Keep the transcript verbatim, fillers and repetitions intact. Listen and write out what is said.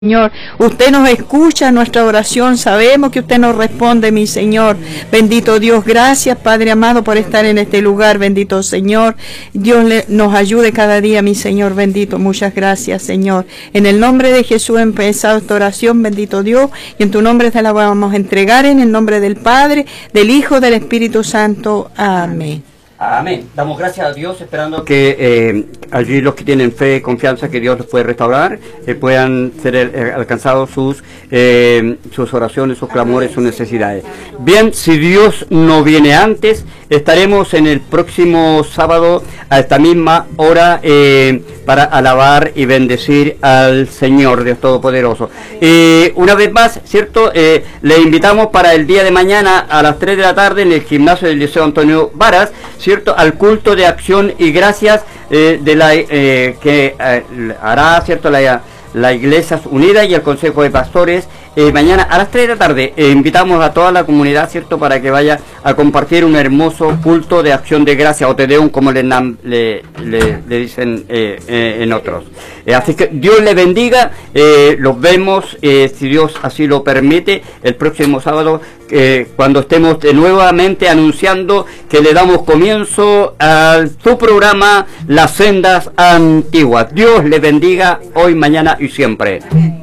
Señor, usted nos escucha nuestra oración, sabemos que usted nos responde, mi Señor. Bendito Dios, gracias Padre amado por estar en este lugar, bendito Señor. Dios le, nos ayude cada día, mi Señor, bendito. Muchas gracias, Señor. En el nombre de Jesús he empezado esta oración, bendito Dios, y en tu nombre te la vamos a entregar, en el nombre del Padre, del Hijo, del Espíritu Santo. Amén. Amén. Damos gracias a Dios esperando que eh, allí los que tienen fe y confianza que Dios los puede restaurar, eh, puedan ser eh, alcanzados sus, eh, sus oraciones, sus clamores, sus necesidades. Bien, si Dios no viene antes, estaremos en el próximo sábado a esta misma hora eh, para alabar y bendecir al Señor Dios Todopoderoso. Eh, una vez más, ¿cierto? Eh, le invitamos para el día de mañana a las tres de la tarde en el gimnasio del Liceo Antonio Varas, ¿cierto? Al culto de acción y gracias eh, de la eh, que eh, hará, ¿cierto? La, la Iglesias Unidas y el Consejo de Pastores eh, mañana a las tres de la tarde. Eh, invitamos a toda la comunidad, ¿cierto? Para que vaya a compartir un hermoso culto de acción de gracia o Te Deum, como le, le, le, le dicen eh, eh, en otros. Eh, así que Dios le bendiga. Eh, los vemos, eh, si Dios así lo permite, el próximo sábado, eh, cuando estemos de nuevamente anunciando que le damos comienzo a su programa Las Sendas Antiguas. Dios le bendiga hoy, mañana y siempre.